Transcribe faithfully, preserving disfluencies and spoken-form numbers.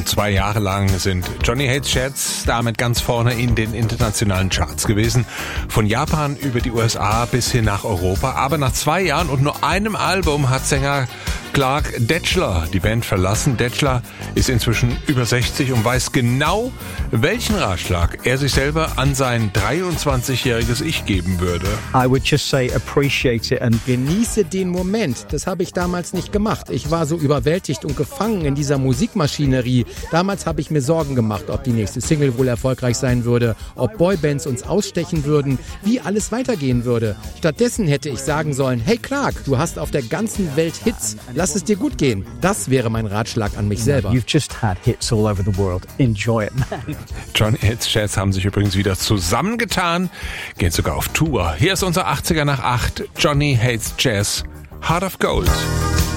und zwei Jahre lang sind Johnny Hates Jazz damit ganz vorne in den internationalen Charts gewesen. Von Japan über die U S A bis hin nach Europa. Aber nach zwei Jahren und nur einem Album hat Sänger Clark Dettschler die Band verlassen. Dettschler ist inzwischen über sechzig und weiß genau, welchen Ratschlag er sich selber an sein dreiundzwanzigjähriges Ich geben würde. I would just say appreciate it and genieße den Moment. Das habe ich damals nicht gemacht. Ich war so überwältigt und gefangen in dieser Musikmaschinerie. Damals habe ich mir Sorgen gemacht, ob die nächste Single wohl erfolgreich sein würde, ob Boybands uns ausstechen würden, wie alles weitergehen würde. Stattdessen hätte ich sagen sollen, hey Clark, du hast auf der ganzen Welt Hits. Lass es dir gut gehen. Das wäre mein Ratschlag an mich selber. You've just had hits all over the world. Enjoy it, man. Johnny Hates Jazz haben sich übrigens wieder zusammengetan, gehen sogar auf Tour. Hier ist unser achtziger nach acht, Johnny Hates Jazz, Heart of Gold.